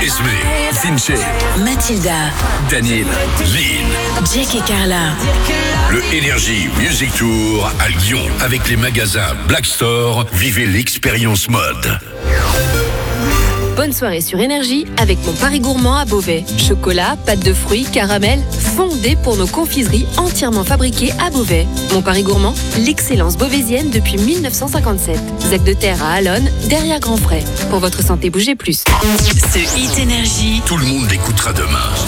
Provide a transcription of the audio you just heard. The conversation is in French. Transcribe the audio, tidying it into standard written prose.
Esmé, Vinci, Mathilda, Daniel, Lynn. Jack et Carla. Le Energy Music Tour à Lyon avec les magasins Black Store. Vivez l'expérience mode. Bonne soirée sur Énergie avec mon pari gourmand à Beauvais. Chocolat, pâte de fruits, caramel, fondé pour nos confiseries entièrement fabriquées à Beauvais. Mon pari gourmand, l'excellence beauvaisienne depuis 1957. Zac de Terre à Alonne, derrière Grand Frais. Pour votre santé, bougez plus. Ce Hit Énergie. Tout le monde l'écoutera demain.